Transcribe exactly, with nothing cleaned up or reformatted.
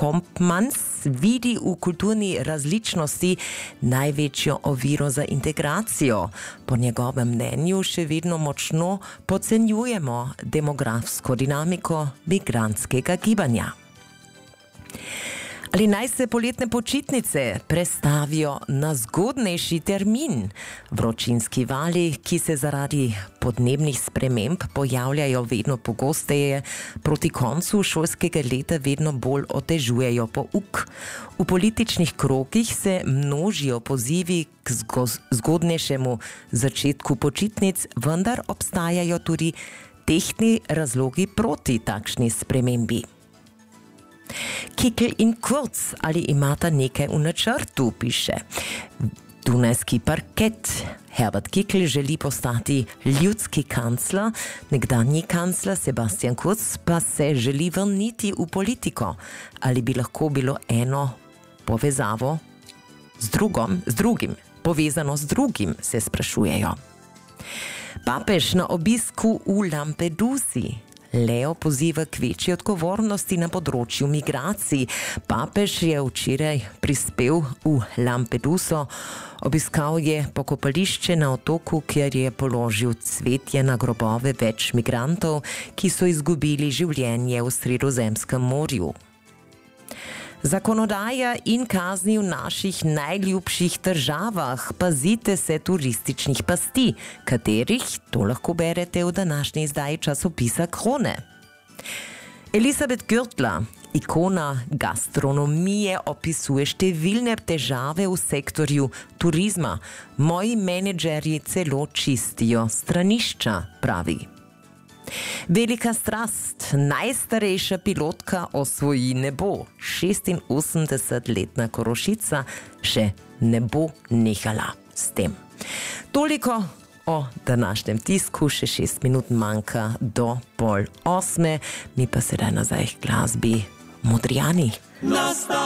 Kompmans vidi v kulturni različnosti največjo oviro za integracijo. Po njegovem mnenju še vedno močno podcenjujemo demografsko dinamiko migrantskega gibanja. Ali naj se poletne počitnice prestavijo na zgodnejši termin? Vročinski vali, ki se zaradi podnebnih sprememb pojavljajo vedno pogosteje, proti koncu šolskega leta vedno bolj otežujejo pouk. V političnih krogih se množijo pozivi k zgodnejšemu začetku počitnic, vendar obstajajo tudi tehtni razlogi proti takšni spremembi. Kickl in Kurz, ali imata nekaj v načrtu, piše. Dunajski parket. Herbert Kickl želi postati ljudski kancler, nekdanji kancler Sebastian Kurz pa se želi vrniti v politiko. Ali bi lahko bilo eno povezavo z, drugom, z drugim, povezano z drugim, se sprašujejo. Papež na obisku v Lampedusi. Leo poziva k večji odgovornosti na področju migracij. Papež je včeraj prispel v Lampeduso, obiskal je pokopališče na otoku, kjer je položil cvetje na grobove več migrantov, ki so izgubili življenje v Sredozemskem morju. Zakonodaja in kazni v naših najljubših državah. Pazite se turističnih pasti, katerih to lahko berete v današnji izdaji časopisa Krone. Elisabeth Gürtler, ikona gastronomije, opisuje številne težave v sektorju turizma. Moji menedžerji celo čistijo stranišča, pravi. Velika strast, najstarejša pilotka osvoji nebo. šestinosemdesetletna Korošica še ne bo nehala s tem. Toliko o današnjem tisku, še šest minut manjka do pol osme, mi pa sedaj nazaj k glasbi Modrijani.